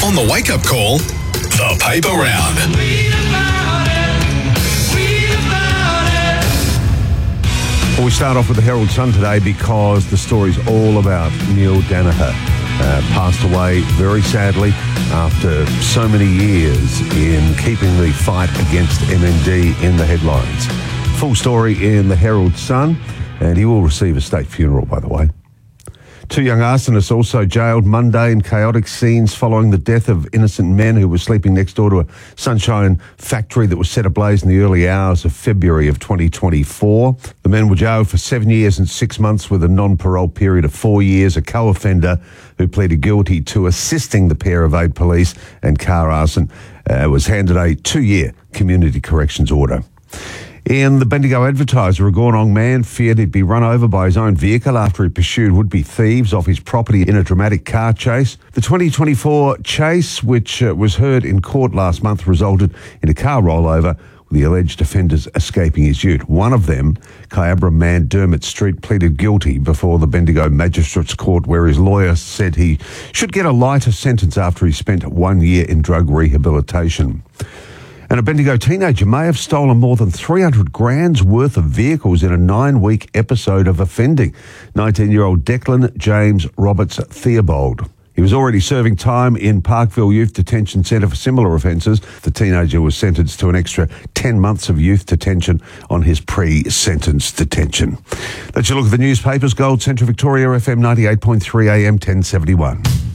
On the wake-up call, the paper round. Well, we start off with the Herald Sun today because the story's all about Neil Daniher. Passed away very sadly after so many years in keeping the fight against MND in the headlines. Full story in the Herald Sun, and he will receive a state funeral, by the way. Two young arsonists also jailed. Mundane, chaotic scenes following the death of innocent men who were sleeping next door to a sunshine factory that was set ablaze in the early hours of February of 2024. The men were jailed for 7 years and 6 months with a non-parole period of 4 years. A co-offender who pleaded guilty to assisting the pair of aid police and car arson was handed a 2-year community corrections order. In the Bendigo Advertiser, a Gornong man feared he'd be run over by his own vehicle after he pursued would-be thieves off his property in a dramatic car chase. The 2024 chase, which was heard in court last month, resulted in a car rollover with the alleged offenders escaping his ute. One of them, Kyabra man Dermot Street, pleaded guilty before the Bendigo Magistrates Court, where his lawyer said he should get a lighter sentence after he spent 1 year in drug rehabilitation. And a Bendigo teenager may have stolen more than 300 grand's worth of vehicles in a 9-week episode of offending. 19-year-old Declan James Roberts Theobald. He was already serving time in Parkville Youth Detention Centre for similar offences. The teenager was sentenced to an extra 10 months of youth detention on his pre-sentence detention. That's your look at the newspapers. Gold Central Victoria, FM 98.3 AM 1071.